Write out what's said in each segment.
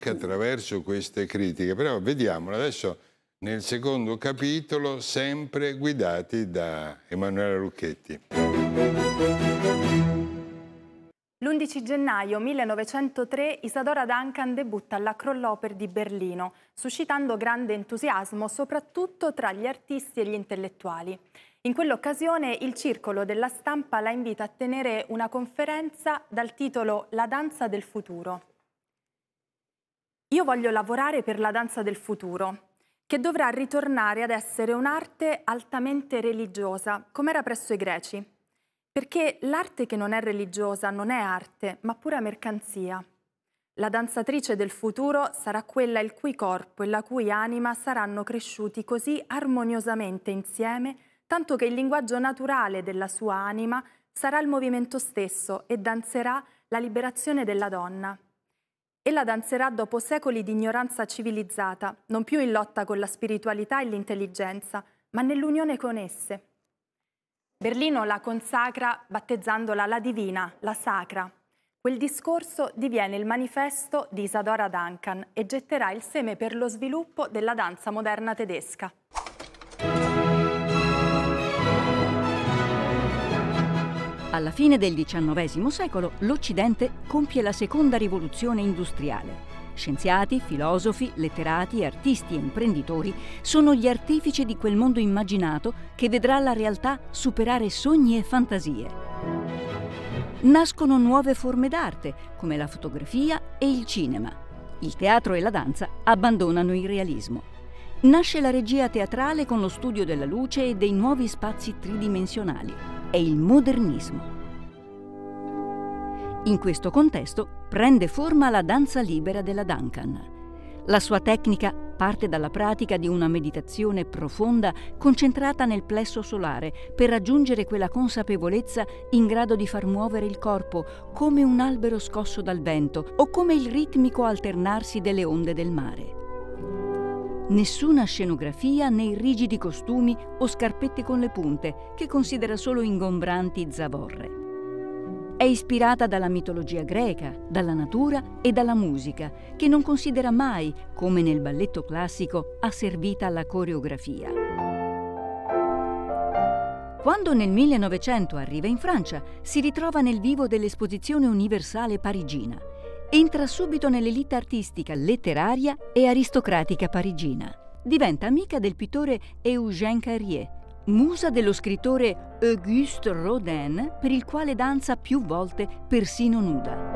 attraverso queste critiche, però vediamolo adesso nel secondo capitolo, sempre guidati da Emanuela Lucchetti. L'11 gennaio 1903 Isadora Duncan debutta alla Kroll-Oper di Berlino, suscitando grande entusiasmo soprattutto tra gli artisti e gli intellettuali. In quell'occasione il Circolo della Stampa la invita a tenere una conferenza dal titolo La danza del futuro. Io voglio lavorare per la danza del futuro, che dovrà ritornare ad essere un'arte altamente religiosa, come era presso i greci. Perché l'arte che non è religiosa non è arte, ma pura mercanzia. La danzatrice del futuro sarà quella il cui corpo e la cui anima saranno cresciuti così armoniosamente insieme, tanto che il linguaggio naturale della sua anima sarà il movimento stesso e danzerà la liberazione della donna. Ella danzerà dopo secoli di ignoranza civilizzata, non più in lotta con la spiritualità e l'intelligenza, ma nell'unione con esse. Berlino la consacra battezzandola la divina, la sacra. Quel discorso diviene il manifesto di Isadora Duncan e getterà il seme per lo sviluppo della danza moderna tedesca. Alla fine del XIX secolo l'Occidente compie la seconda rivoluzione industriale. Scienziati, filosofi, letterati, artisti e imprenditori sono gli artefici di quel mondo immaginato che vedrà la realtà superare sogni e fantasie. Nascono nuove forme d'arte, come la fotografia e il cinema. Il teatro e la danza abbandonano il realismo. Nasce la regia teatrale con lo studio della luce e dei nuovi spazi tridimensionali. È il modernismo. In questo contesto prende forma la danza libera della Duncan. La sua tecnica parte dalla pratica di una meditazione profonda concentrata nel plesso solare per raggiungere quella consapevolezza in grado di far muovere il corpo come un albero scosso dal vento o come il ritmico alternarsi delle onde del mare. Nessuna scenografia né rigidi costumi o scarpette con le punte, che considera solo ingombranti zavorre. È ispirata dalla mitologia greca, dalla natura e dalla musica, che non considera mai, come nel balletto classico, asservita alla coreografia. Quando nel 1900 arriva in Francia, si ritrova nel vivo dell'Esposizione Universale parigina. Entra subito nell'elite artistica, letteraria e aristocratica parigina. Diventa amica del pittore Eugène Carrier, musa dello scrittore Auguste Rodin, per il quale danza più volte persino nuda.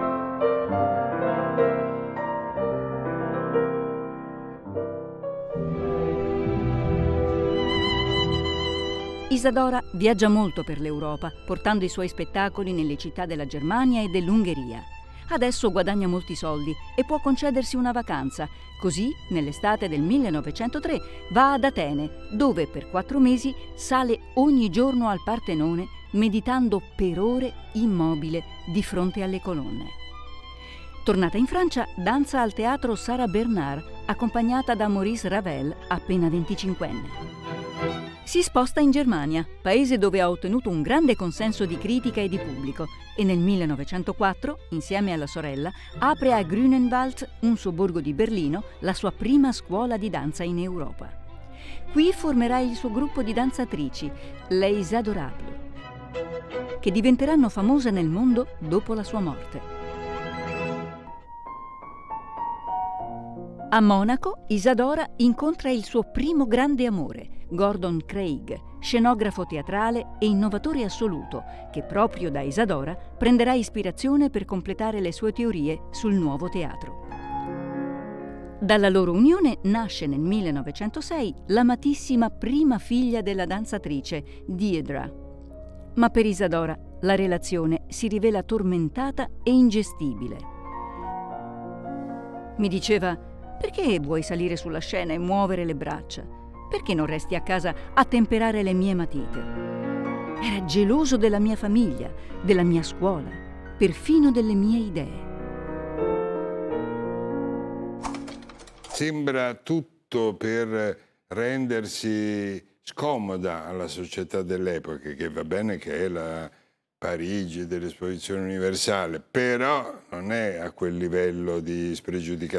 Isadora viaggia molto per l'Europa, portando i suoi spettacoli nelle città della Germania e dell'Ungheria. Adesso guadagna molti soldi e può concedersi una vacanza. Così, nell'estate del 1903, va ad Atene, dove per 4 mesi sale ogni giorno al Partenone, meditando per ore immobile di fronte alle colonne. Tornata in Francia, danza al teatro Sarah Bernard, accompagnata da Maurice Ravel, appena 25enne. Si sposta in Germania, paese dove ha ottenuto un grande consenso di critica e di pubblico, e nel 1904, insieme alla sorella, apre a Grünenwald, un sobborgo di Berlino, la sua prima scuola di danza in Europa. Qui formerà il suo gruppo di danzatrici, Les Adorables, che diventeranno famose nel mondo dopo la sua morte. A Monaco, Isadora incontra il suo primo grande amore, Gordon Craig, scenografo teatrale e innovatore assoluto, che proprio da Isadora prenderà ispirazione per completare le sue teorie sul nuovo teatro. Dalla loro unione nasce nel 1906 l'amatissima prima figlia della danzatrice, Deirdre. Ma per Isadora la relazione si rivela tormentata e ingestibile. Mi diceva: perché vuoi salire sulla scena e muovere le braccia? Perché non resti a casa a temperare le mie matite? Era geloso della mia famiglia, della mia scuola, perfino delle mie idee. Sembra tutto per rendersi scomoda alla società dell'epoca, che va bene che è la Parigi dell'Esposizione Universale, però non è a quel livello di spregiudicazione.